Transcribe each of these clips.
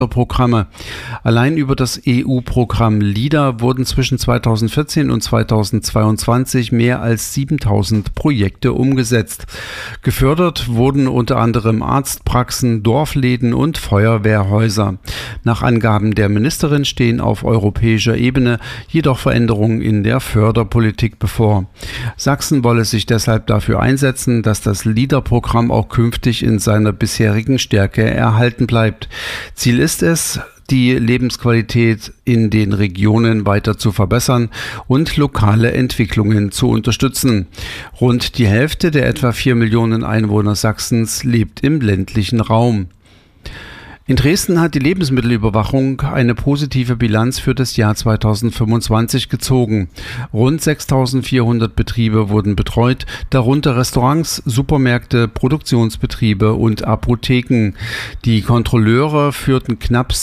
Programme. Allein über das EU-Programm LEADER wurden zwischen 2014 und 2022 mehr als 7000 Projekte umgesetzt. Gefördert wurden unter anderem Arztpraxen, Dorfläden und Feuerwehrhäuser. Nach Angaben der Ministerin stehen auf europäischer Ebene jedoch Veränderungen in der Förderpolitik bevor. Sachsen wolle sich deshalb dafür einsetzen, dass das LEADER-Programm auch künftig in seiner bisherigen Stärke erhalten bleibt. Ziel ist es, die Lebensqualität in den Regionen weiter zu verbessern und lokale Entwicklungen zu unterstützen. Rund die Hälfte der etwa 4 Millionen Einwohner Sachsens lebt im ländlichen Raum. In Dresden hat die Lebensmittelüberwachung eine positive Bilanz für das Jahr 2025 gezogen. Rund 6.400 Betriebe wurden betreut, darunter Restaurants, Supermärkte, Produktionsbetriebe und Apotheken. Die Kontrolleure führten knapp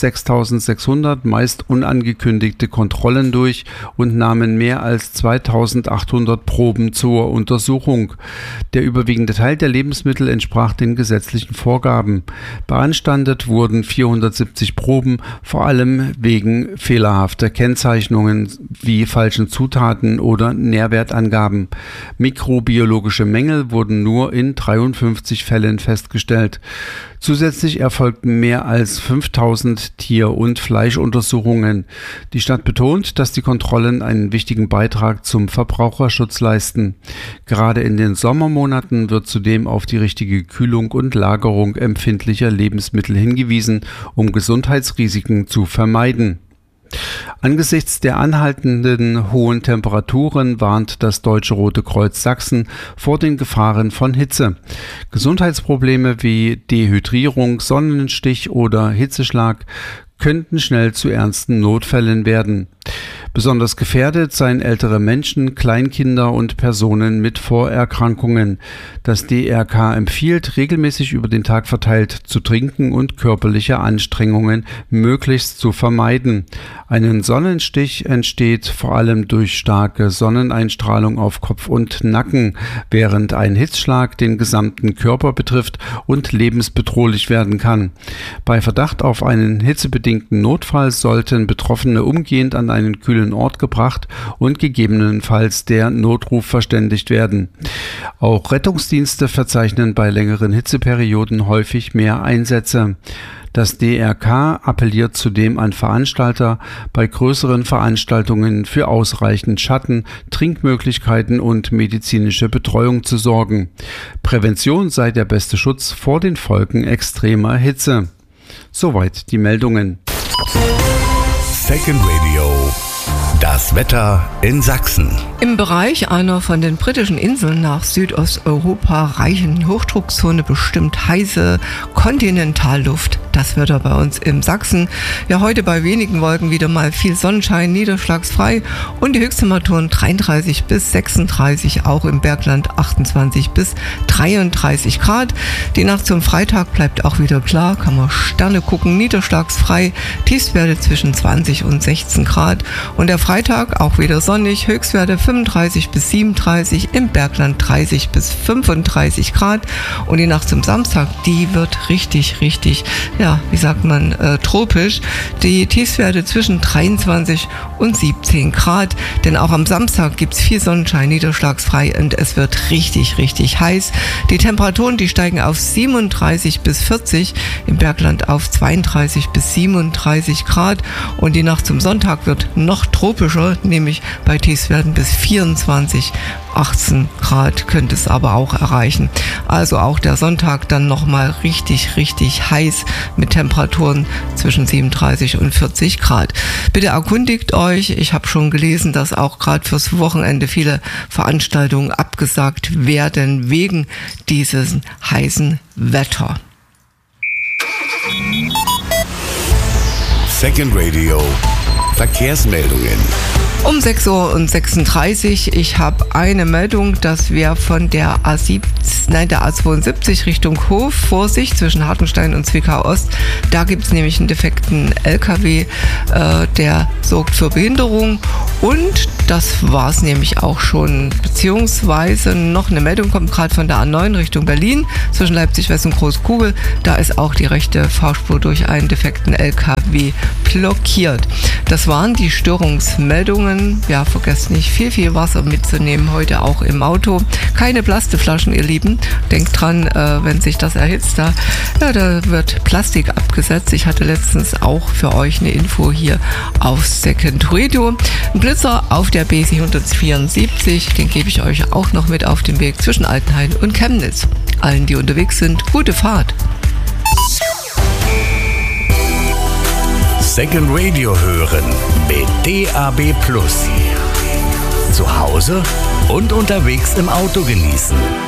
6.600 meist unangekündigte Kontrollen durch und nahmen mehr als 2.800 Proben zur Untersuchung. Der überwiegende Teil der Lebensmittel entsprach den gesetzlichen Vorgaben. Beanstandet wurden 470 Proben, vor allem wegen fehlerhafter Kennzeichnungen wie falschen Zutaten oder Nährwertangaben. Mikrobiologische Mängel wurden nur in 53 Fällen festgestellt. Zusätzlich erfolgten mehr als 5000 Tier- und Fleischuntersuchungen. Die Stadt betont, dass die Kontrollen einen wichtigen Beitrag zum Verbraucherschutz leisten. Gerade in den Sommermonaten wird zudem auf die richtige Kühlung und Lagerung empfindlicher Lebensmittel hingewiesen, um Gesundheitsrisiken zu vermeiden. Angesichts der anhaltenden hohen Temperaturen warnt das Deutsche Rote Kreuz Sachsen vor den Gefahren von Hitze. Gesundheitsprobleme wie Dehydrierung, Sonnenstich oder Hitzeschlag könnten schnell zu ernsten Notfällen werden. Besonders gefährdet seien ältere Menschen, Kleinkinder und Personen mit Vorerkrankungen. Das DRK empfiehlt, regelmäßig über den Tag verteilt zu trinken und körperliche Anstrengungen möglichst zu vermeiden. Ein Sonnenstich entsteht vor allem durch starke Sonneneinstrahlung auf Kopf und Nacken, während ein Hitzschlag den gesamten Körper betrifft und lebensbedrohlich werden kann. Bei Verdacht auf einen hitzebedingten Notfall sollten Betroffene umgehend an einen kühlen Ort gebracht und gegebenenfalls der Notruf verständigt werden. Auch Rettungsdienste verzeichnen bei längeren Hitzeperioden häufig mehr Einsätze. Das DRK appelliert zudem an Veranstalter, bei größeren Veranstaltungen für ausreichend Schatten, Trinkmöglichkeiten und medizinische Betreuung zu sorgen. Prävention sei der beste Schutz vor den Folgen extremer Hitze. Soweit die Meldungen. Second Radio. Das Wetter in Sachsen. Im Bereich einer von den britischen Inseln nach Südosteuropa reichen Hochdruckzone bestimmt heiße Kontinentalluft. Das Wetter bei uns im Sachsen. Ja, heute bei wenigen Wolken wieder mal viel Sonnenschein, niederschlagsfrei und die Höchsttemperaturen 33 bis 36, auch im Bergland 28 bis 33 Grad. Die Nacht zum Freitag bleibt auch wieder klar, kann man Sterne gucken, niederschlagsfrei, Tiefstwerte zwischen 20 und 16 Grad und der Freitag auch wieder sonnig, Höchstwerte 35 bis 37, im Bergland 30 bis 35 Grad und die Nacht zum Samstag, die wird richtig, ja, wie sagt man, tropisch. Die Tiefstwerte zwischen 23 und 17 Grad, denn auch am Samstag gibt es viel Sonnenschein, niederschlagsfrei und es wird richtig heiß. Die Temperaturen, die steigen auf 37 bis 40, im Bergland auf 32 bis 37 Grad und die Nacht zum Sonntag wird noch tropischer, nämlich bei Tiefstwerten bis 24, 18 Grad könnte es aber auch erreichen. Also auch der Sonntag dann nochmal richtig heiß mit Temperaturen zwischen 37 und 40 Grad. Bitte erkundigt euch, ich habe schon gelesen, dass auch gerade fürs Wochenende viele Veranstaltungen abgesagt werden wegen dieses heißen Wetter. Second Radio. Verkehrsmeldungen. Um 6:36 Uhr, ich habe eine Meldung, dass wir von der A17 der A72 Richtung Hof. Vorsicht zwischen Hartenstein und Zwickau Ost. Da gibt es nämlich einen defekten LKW, der sorgt für Behinderung. Und das war es nämlich auch schon. Beziehungsweise noch eine Meldung kommt gerade von der A9 Richtung Berlin zwischen Leipzig West und Großkugel. Da ist auch die rechte Fahrspur durch einen defekten LKW blockiert. Das waren die Störungsmeldungen. Ja, vergesst nicht, viel Wasser mitzunehmen, heute auch im Auto. Keine Plastikflaschen, ihr Lieben. Denkt dran, wenn sich das erhitzt, da wird Plastik abgesetzt. Ich hatte letztens auch für euch eine Info hier auf Second Radio. Ein Blitzer auf der BC 174, den gebe ich euch auch noch mit auf den Weg zwischen Altenhain und Chemnitz. Allen, die unterwegs sind, gute Fahrt. Second Radio hören mit DAB+. Zu Hause und unterwegs im Auto genießen.